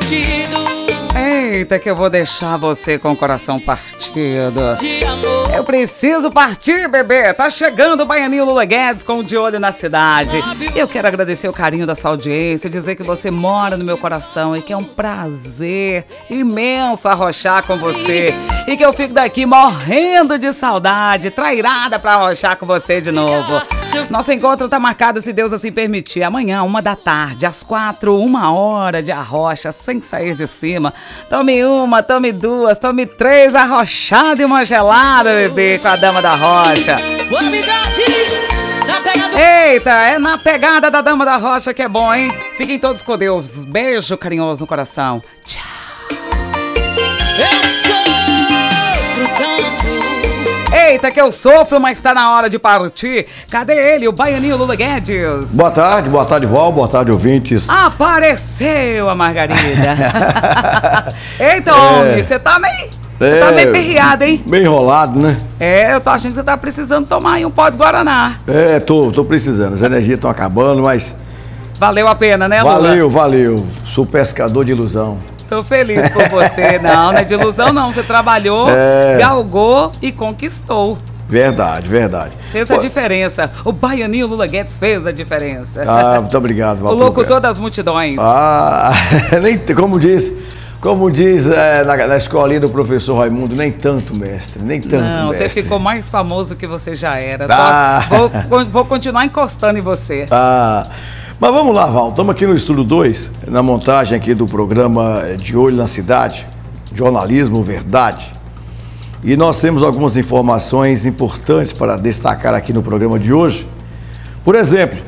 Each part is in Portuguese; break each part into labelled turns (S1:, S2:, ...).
S1: Eita, que eu vou deixar você com o coração partido. Eu preciso partir, bebê. Tá chegando o Baianinho Lula Guedes com o De Olho na Cidade. Eu quero agradecer o carinho da sua audiência, dizer que você mora no meu coração e que é um prazer imenso arrochar com você. E que eu fico daqui morrendo de saudade, trairada pra arrochar com você de novo. Nosso encontro tá marcado, se Deus assim permitir, amanhã, 13h, às 4, 1 hora de arrocha, sem sair de cima. Tome uma, tome duas, tome três, arrochada e uma gelada, bebê, com a Dama da Rocha. Eita, é na pegada da Dama da Rocha que é bom, hein? Fiquem todos com Deus. Beijo carinhoso no coração. Tchau. Eita, que eu sofro, mas tá na hora de partir. Cadê ele, o Baianinho Lula Guedes?
S2: Boa tarde, Val, boa tarde, ouvintes.
S1: Apareceu a Margarida. Eita, homem, você tá meio perreado, hein?
S2: Meio enrolado, né?
S1: Eu tô achando que você tá precisando tomar aí um pó de Guaraná.
S2: Tô precisando, as energias estão acabando, mas...
S1: Valeu a pena, né, Lula?
S2: Valeu. Sou pescador de ilusão.
S1: Tô feliz por você. Não é de ilusão não, você trabalhou, galgou e conquistou.
S2: Verdade.
S1: Fez a diferença. O Baianinho Lula Guedes fez a diferença.
S2: Muito obrigado, Val.
S1: O locutor das multidões.
S2: Como diz na escolinha do professor Raimundo, nem tanto, mestre, nem tanto,
S1: Não,
S2: mestre.
S1: você ficou mais famoso que você já era. Vou continuar encostando em você.
S2: Mas vamos lá, Val, estamos aqui no Estúdio 2, na montagem aqui do programa De Olho na Cidade, Jornalismo Verdade. E nós temos algumas informações importantes para destacar aqui no programa de hoje. Por exemplo,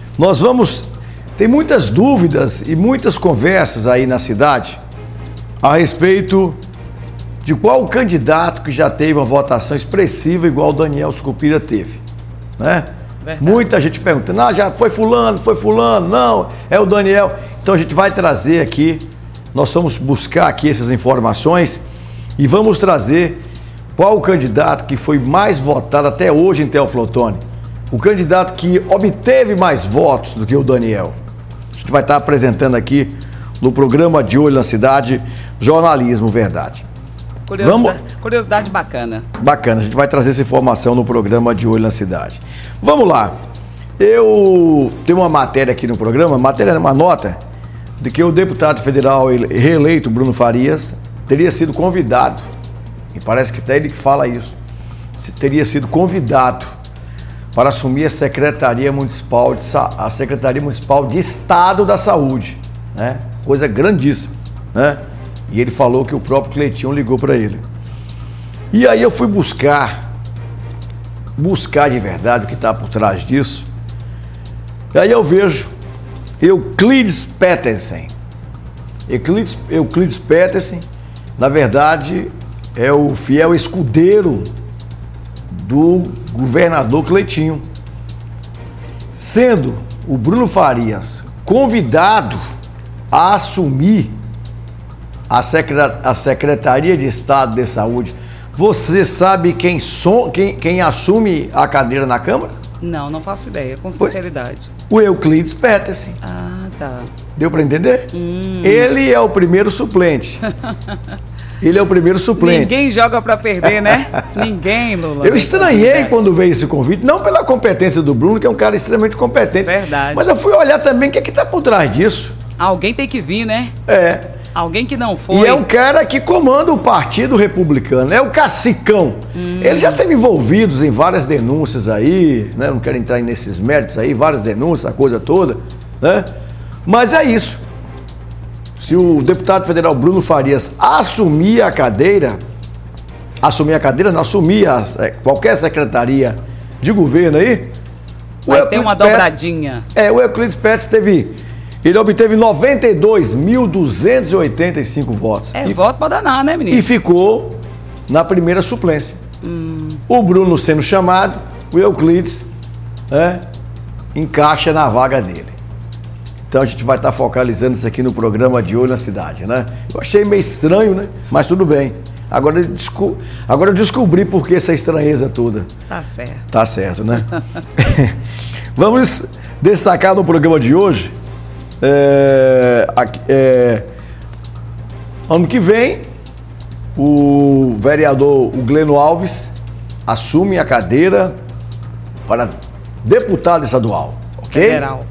S2: tem muitas dúvidas e muitas conversas aí na cidade a respeito de qual candidato que já teve uma votação expressiva igual o Daniel Sucupira teve, né? Verdade. Muita gente perguntando, já foi fulano, não, é o Daniel. Então a gente vai trazer aqui, nós vamos buscar aqui essas informações e vamos trazer qual o candidato que foi mais votado até hoje em Teófilo Otoni. O candidato que obteve mais votos do que o Daniel. A gente vai estar apresentando aqui no programa De Olho na Cidade, Jornalismo Verdade.
S1: Curiosidade bacana.
S2: Bacana, a gente vai trazer essa informação no programa De Olho na Cidade. Vamos lá. Eu tenho uma matéria aqui no programa, uma nota, de que o deputado federal reeleito Bruno Farias teria sido convidado, e parece que até ele que fala isso, teria sido convidado para assumir a Secretaria Municipal de Estado da Saúde, né? Coisa grandíssima, né? E ele falou que o próprio Cleitinho ligou para ele. E aí eu fui buscar de verdade o que está por trás disso. E aí eu vejo Euclides Petersen. Euclides Petersen, na verdade, é o fiel escudeiro do governador Cleitinho. Sendo o Bruno Farias convidado a assumir a Secretaria de Estado de Saúde, você sabe quem assume a cadeira na Câmara?
S1: Não faço ideia, com sinceridade.
S2: O Euclides Petersen.
S1: Tá.
S2: Deu para entender? Ele é o primeiro suplente.
S1: Ninguém joga para perder, né? Ninguém, Lula.
S2: Eu estranhei quando veio esse convite, não pela competência do Bruno, que é um cara extremamente competente.
S1: Verdade.
S2: Mas eu fui olhar também o que está por trás disso.
S1: Alguém tem que vir, né? Alguém que não foi.
S2: E é um cara que comanda o Partido Republicano, é o cacicão. Ele já esteve envolvido em várias denúncias aí, né? Não quero entrar nesses méritos aí, várias denúncias, a coisa toda, né? Mas é isso. Se o deputado federal Bruno Farias assumir qualquer secretaria de governo aí,
S1: vai ter uma dobradinha.
S2: O Euclides Petersen ele obteve 92.285 votos.
S1: Voto pra danar, né, menino?
S2: E ficou na primeira suplência. O Bruno sendo chamado, o Euclides encaixa na vaga dele. Então a gente vai estar focalizando isso aqui no programa De Olho na Cidade, né? Eu achei meio estranho, né? Mas tudo bem. Agora eu descobri por que essa estranheza toda.
S1: Tá certo.
S2: Tá certo, né? Vamos destacar no programa de hoje Ano que vem, o vereador Gleno Alves assume a cadeira para deputado estadual, ok?
S1: Federal.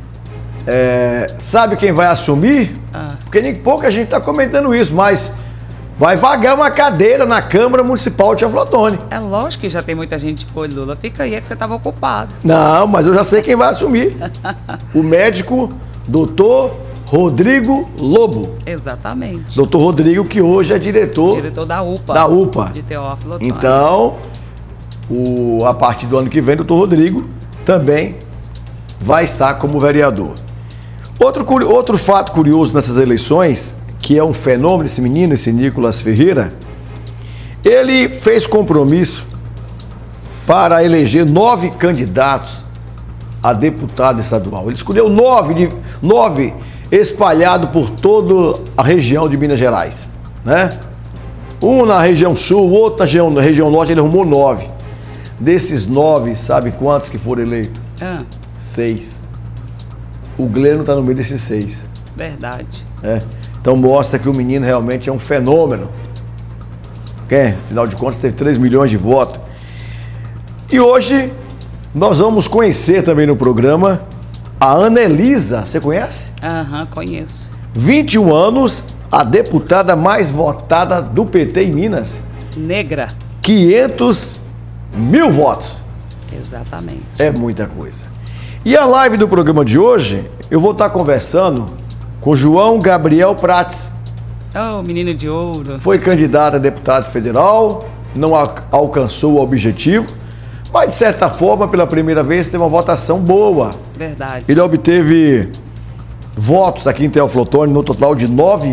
S2: Sabe quem vai assumir? Porque nem pouca gente está comentando isso, mas vai vagar uma cadeira na Câmara Municipal de Teoflotone.
S1: É lógico que já tem muita gente de olho, Lula. Fica aí, é que você estava ocupado.
S2: Não, mas eu já sei quem vai assumir. O médico Dr. Rodrigo Lobo.
S1: Exatamente.
S2: Doutor Rodrigo, que hoje é diretor
S1: da UPA.
S2: Da UPA.
S1: De Teófilo Otoni.
S2: Então, a partir do ano que vem, doutor Rodrigo também vai estar como vereador. Outro fato curioso nessas eleições, que é um fenômeno, esse menino, esse Nicolas Ferreira, ele fez compromisso para eleger 9 candidatos a deputado estadual. Ele escolheu 9 espalhados por toda a região de Minas Gerais, né? Um na região sul, outro na região norte, ele arrumou 9. Desses 9, sabe quantos que foram eleitos? 6. O Gleno está no meio desses 6.
S1: Verdade.
S2: Então mostra que o menino realmente é um fenômeno. Afinal de contas, teve 3 milhões de votos. E hoje nós vamos conhecer também no programa a Anelisa. Você conhece?
S1: Conheço.
S2: 21 anos, a deputada mais votada do PT em Minas.
S1: Negra.
S2: 500 mil votos.
S1: Exatamente.
S2: É muita coisa. E a live do programa de hoje, eu vou estar conversando com João Gabriel Prates.
S1: Oh, menino de ouro.
S2: Foi candidato a deputado federal, não alcançou o objetivo, mas de certa forma, pela primeira vez, teve uma votação boa.
S1: Verdade.
S2: Ele obteve votos aqui em Teófilo Otoni no total de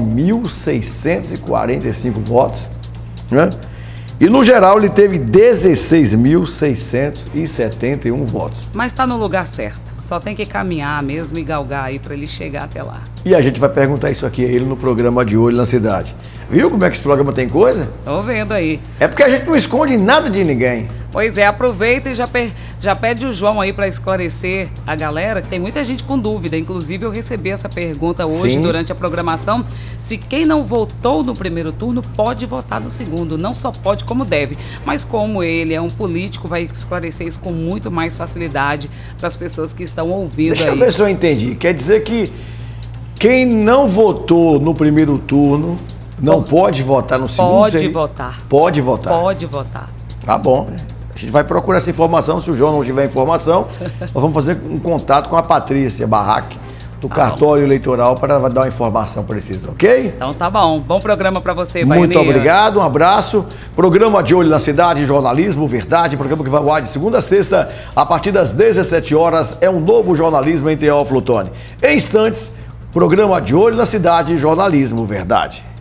S2: 9.645 votos, né? E no geral ele teve 16.671 votos.
S1: Mas está no lugar certo. Só tem que caminhar mesmo e galgar aí para ele chegar até lá.
S2: E a gente vai perguntar isso aqui a ele no programa de Olho na Cidade. Viu como é que esse programa tem coisa?
S1: Tô vendo aí.
S2: É porque a gente não esconde nada de ninguém.
S1: Pois é, aproveita e já pede o João aí para esclarecer a galera, que tem muita gente com dúvida. Inclusive, eu recebi essa pergunta hoje durante a programação, se quem não votou no primeiro turno pode votar no segundo. Não só pode, como deve. Mas como ele é um político, vai esclarecer isso com muito mais facilidade para as pessoas que estão ouvindo aí.
S2: Deixa eu ver se eu entendi. Quer dizer que quem não votou no primeiro turno não pode votar no segundo?
S1: Pode votar.
S2: Pode votar?
S1: Pode votar.
S2: Tá bom. A gente vai procurar essa informação. Se o João não tiver informação, nós vamos fazer um contato com a Patrícia Barraque, do cartório eleitoral, para dar uma informação precisa, ok?
S1: Então tá bom. Bom programa para você,
S2: Muito obrigado, um abraço. Programa de Olho na Cidade, jornalismo, verdade. Programa que vai ao ar de segunda a sexta, a partir das 17 horas. É um novo jornalismo em Teófilo Otoni. Em instantes, programa de Olho na Cidade, jornalismo, verdade.